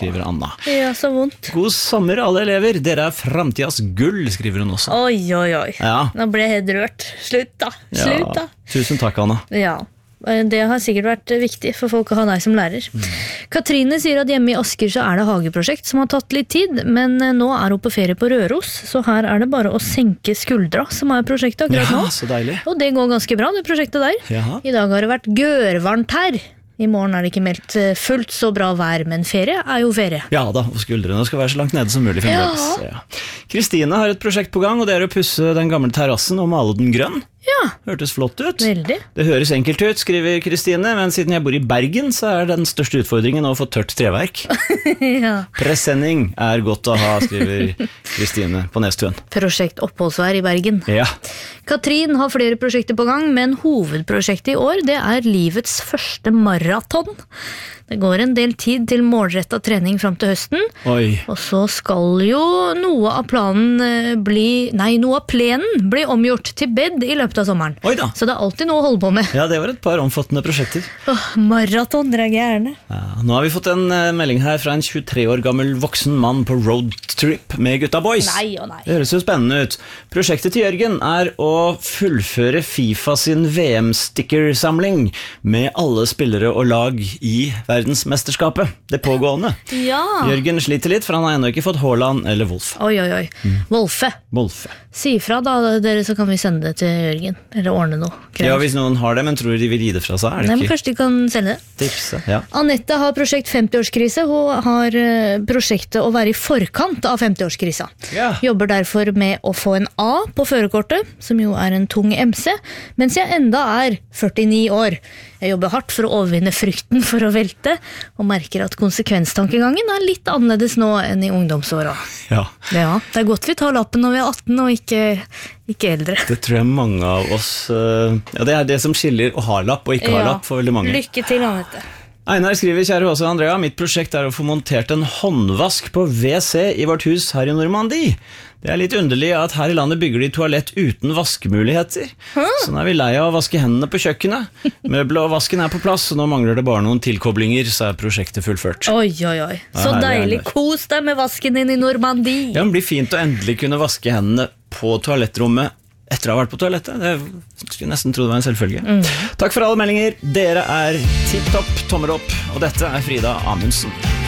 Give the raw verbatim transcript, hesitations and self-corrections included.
skriver Anna. Ja, så vondt. God sommer alle elever, dere er fremtidas gull, skriver hun også. Oi, oi, oi. Ja. Nå ble jeg helt rørt. Slutt da, slutt da. Ja, tusen takk, Anna. Ja, det har sikkert vært viktig for folk å ha deg som lærer. Mm. Katrine sier at hjemme i Asker så er det hageprosjekt som har tatt litt tid, men nå er hun på ferie på Røros, så her er det bare å senke skuldra som er prosjektet akkurat nå. Ja, så deilig. Og det går ganske bra, det prosjektet der. Jaha. I dag har det vært gørvarmt her. I morgen er det ikke meldt fullt så bra vær, men ferie er jo ferie. Ja da, og skuldrene skal være så langt nede som mulig. Ja. Kristine har et prosjekt på gang, og det er å pusse den gamle terrassen og male den grønn. Ja. Hørtes flott ut. Veldig. Det høres enkelt ut, skriver Kristine, men siden jeg bor i Bergen, så er den største utfordringen å få tørt treverk. Ja. Presenning er godt å ha, skriver Kristine på Nestuen. Prosjekt oppholdsvær i Bergen. Ja. Katrin har flere prosjekter på gang, men hovedprosjektet i år, det er livets første maraton. Det går en del tid til målrettet trening frem til høsten. Oi. Og så skal jo noe av planen bli, nei, noe av plenen bli omgjort til bed i løpet av sommeren. Oi da. Så det er alltid noe å holde på med. Ja, det var et par omfattende prosjekter. Åh, maraton drar jeg gjerne. Ja, nå har vi fått en uh, melding her fra en tjuetre år gammel voksen mann på roadtrip med gutta boys. Nei og nei. Det høres jo spennende ut. Prosjektet til Jørgen er å fullføre FIFA sin V M-stickersamling med alle spillere og lag i verdensmesterskapet, det pågående. Ja. Jørgen sliter litt, for han har ennå ikke fått Haaland eller Wolf. Oi, oi, oi. Mm. Wolfe. Wolfe. Si fra da, dere, så kan vi sende det til Jørgen. Eller ordne noe. Ja, hvis noen har det, men tror de vil gi det fra seg, er det Nei, ikke? Men kanskje de kan selge det. Tipse, ja. Annette har prosjekt femti-årskrise. Hun har prosjektet å være i forkant av femti-årskrisa. Ja. Jobber derfor med å få en A på førerkortet, som jo er en tung M C, mens jeg enda er førtini år. Jeg jobber hardt for å overvinne frykten for å velte, og merker at konsekvenstankegangen er litt annerledes nå enn i ungdomsåra. Ja. Ja, det er godt vi tar lappen når vi er atten og ikke, ikke eldre. Det tror jeg mange av oss uh, ja, det er det som skiller å ha lapp og ikke ha Ja. lapp for veldig mange. Lykke til, Annette. Einar skriver, kjære Åse og Andrea, mitt prosjekt er å få montert en håndvask på V C i vårt hus her i Normandie. Det er litt underlig at her i landet bygger de toalett uten vaskemuligheter. Hæ? Så nå er vi lei av å vaske hendene på kjøkkenet. Møbler og vasken er på plass, og nå mangler det bare noen tilkoblinger, så er prosjektet fullført. Oi, oi, oi. Så Ja, deilig. Kos deg med vasken din i Normandie. Ja, men det blir fint å endelig kunne vaske hendene på toalettrommet etter å ha vært på toalettet. Det skulle jeg nesten tro det var en selvfølge. Mm. Takk for alle meldinger. Dere er tipp topp, tommer opp, og dette er Frida Amundsen.